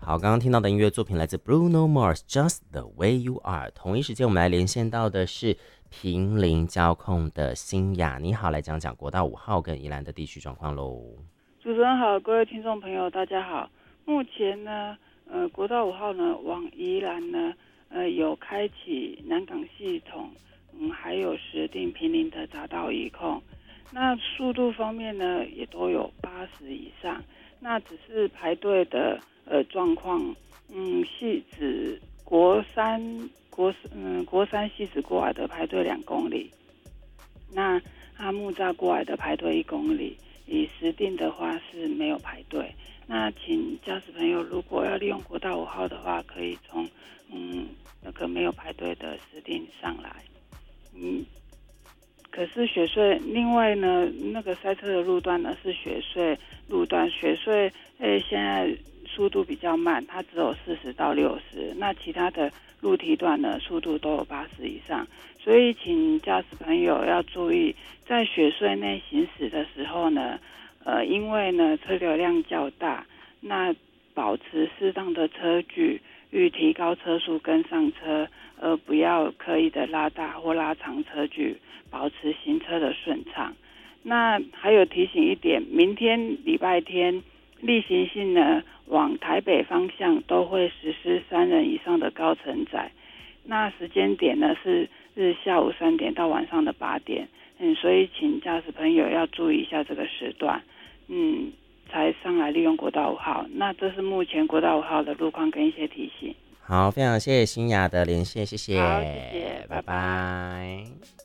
好，刚刚听到的音乐作品来自 Bruno Mars，Just the Way You Are。同一时间，我们来连线到的是坪林交控的新雅，你好，来讲讲国道5号跟宜兰的地区状况喽。 主持人好，各位听众朋友，大家好。目前呢，国道5号呢往宜兰呢，有开启南港系统，还有石碇、坪林的匝道移控。那速度方面呢，也都有80以上。那只是排队的状况，汐止国三汐止过来的排队2公里，那阿木栅过来的排队1公里。以石碇的话是没有排队，那请驾驶朋友如果要利用国道5号的话，可以从那个没有排队的石碇上来。可是雪隧另外呢，那个塞车的路段呢是雪隧路段，雪隧现在速度比较慢，它只有40到60，那其他的路梯段呢速度都有80以上，所以请驾驶朋友要注意，在雪隧内行驶的时候呢，因为呢车流量较大，那保持适当的车距，欲提高车速跟上车，不要刻意的拉大或拉长车距，保持行车的顺畅。那还有提醒一点，明天礼拜天例行性呢往台北方向都会实施3人以上的高承载，那时间点呢是日下午3点到晚上的8点，所以请驾驶朋友要注意一下这个时段，才上来利用国道5号。那这是目前国道5号的路况跟一些提醒。 好，非常谢谢新雅的连线，谢谢， 好，谢谢， 拜拜拜。 拜。